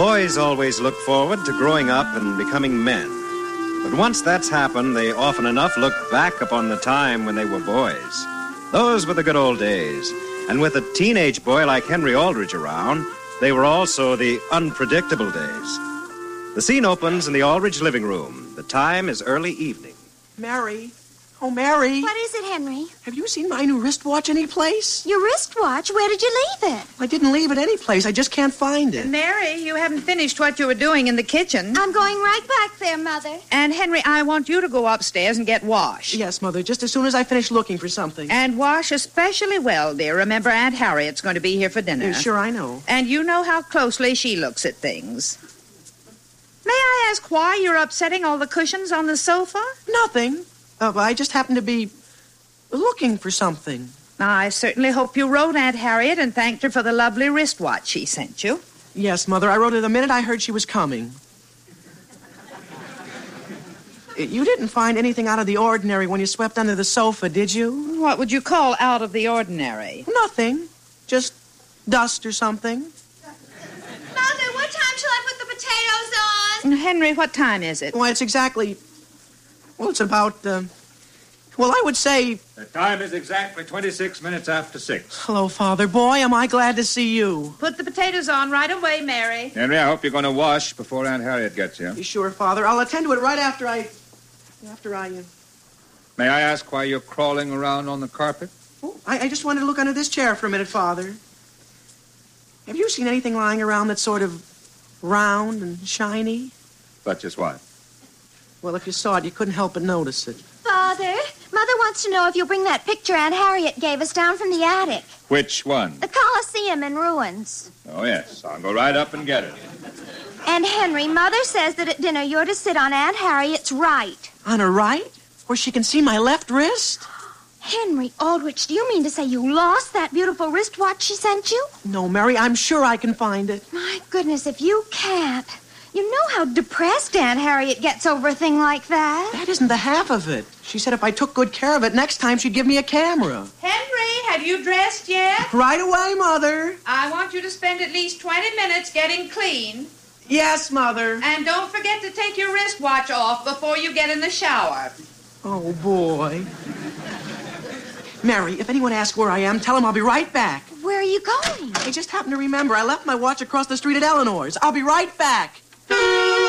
Boys always look forward to growing up and becoming men. But once that's happened, they often enough look back upon the time when they were boys. Those were the good old days. And with a teenage boy like Henry Aldrich around, they were also the unpredictable days. The scene opens in the Aldrich living room. The time is early evening. Mary. Oh, Mary. What is it, Henry? Have you seen my new wristwatch anyplace? Your wristwatch? Where did you leave it? I didn't leave it anyplace. I just can't find it. Mary, you haven't finished what you were doing in the kitchen. I'm going right back there, Mother. And, Henry, I want you to go upstairs and get washed. Yes, Mother, just as soon as I finish looking for something. And wash especially well, dear. Remember, Aunt Harriet's going to be here for dinner. Sure, I know. And you know how closely she looks at things. May I ask why you're upsetting all the cushions on the sofa? Nothing. I just happened to be looking for something. I certainly hope you wrote Aunt Harriet and thanked her for the lovely wristwatch she sent you. Yes, Mother, I wrote her the minute I heard she was coming. You didn't find anything out of the ordinary when you swept under the sofa, did you? What would you call out of the ordinary? Nothing. Just dust or something. Mother, what time shall I put the potatoes on? Henry, what time is it? Why, it's exactly... Well, it's about, I would say... The time is exactly 26 minutes after 6. Hello, Father. Boy, am I glad to see you. Put the potatoes on right away, Mary. Henry, I hope you're going to wash before Aunt Harriet gets here. You sure, Father? I'll attend to it right after I... May I ask why you're crawling around on the carpet? Oh, I just wanted to look under this chair for a minute, Father. Have you seen anything lying around that's sort of round and shiny? Such as what? Well, if you saw it, you couldn't help but notice it. Father, Mother wants to know if you'll bring that picture Aunt Harriet gave us down from the attic. Which one? The Colosseum in ruins. Oh, yes. I'll go right up and get it. And Henry, Mother says that at dinner you're to sit on Aunt Harriet's right. On her right? Where she can see my left wrist? Henry Aldrich, do you mean to say you lost that beautiful wristwatch she sent you? No, Mary, I'm sure I can find it. My goodness, if you can't. You know how depressed Aunt Harriet gets over a thing like that. That isn't the half of it. She said if I took good care of it, next time she'd give me a camera. Henry, have you dressed yet? Right away, Mother. I want you to spend at least 20 minutes getting clean. Yes, Mother. And don't forget to take your wristwatch off before you get in the shower. Oh, boy. Mary, if anyone asks where I am, tell them I'll be right back. Where are you going? I just happened to remember I left my watch across the street at Eleanor's. I'll be right back.